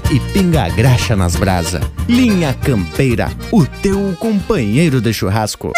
e pinga a graxa nas brasa. Linha Campeira, o teu companheiro de churrasco.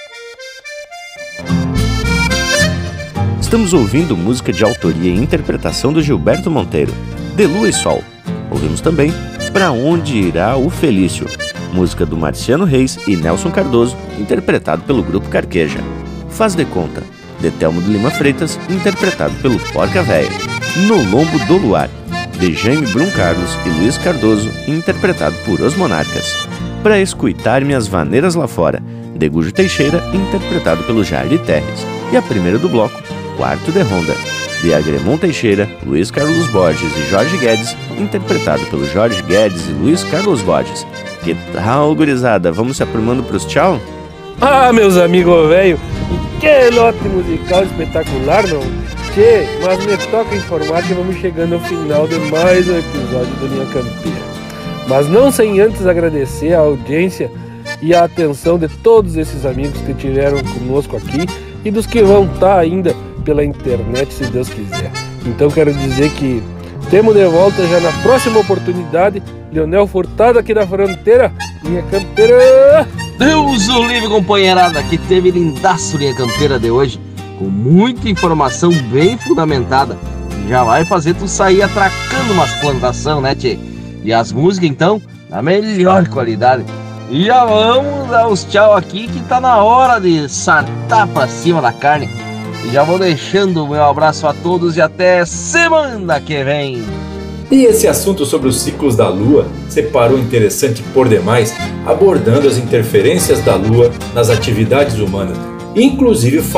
Estamos ouvindo música de autoria e interpretação do Gilberto Monteiro, De Lua e Sol. Ouvimos também Pra Onde Irá o Felício, música do Marciano Reis e Nelson Cardoso, interpretado pelo Grupo Carqueja. Faz de Conta, de Telmo de Lima Freitas, interpretado pelo Porca Véia. No Lombo do Luar, de Jaime Brum Carlos e Luiz Cardoso, interpretado por Os Monarcas. Pra Escutar Minhas Vaneiras Lá Fora, de Gujo Teixeira, interpretado pelo Jair Terres. E a primeira do bloco, Quarto de Ronda, de Agremon Teixeira, Luiz Carlos Borges e Jorge Guedes, interpretado pelo Jorge Guedes e Luiz Carlos Borges. Que tal, gurizada? Vamos se aprumando pros tchau? Ah, meus amigos velho, que lote musical espetacular, não? Tchê, mas me toca informar que vamos chegando ao final de mais um episódio do Linha Campeira. Mas não sem antes agradecer a audiência e a atenção de todos esses amigos que estiveram conosco aqui e dos que vão estar ainda pela internet, se Deus quiser. Então quero dizer que temos de volta já na próxima oportunidade. Leonel Furtado aqui da Fronteira, Linha Campeira. Deus o livre, companheirada, que teve lindaço Linha Campeira de hoje, com muita informação bem fundamentada. Já vai fazer tu sair atracando umas plantação, né, tchê? E as músicas, então, na melhor qualidade. E já vamos dar os tchau aqui, que tá na hora de sartar pra cima da carne. E já vou deixando o meu abraço a todos e até semana que vem. E esse assunto sobre os ciclos da Lua separou interessante por demais, abordando as interferências da Lua nas atividades humanas, inclusive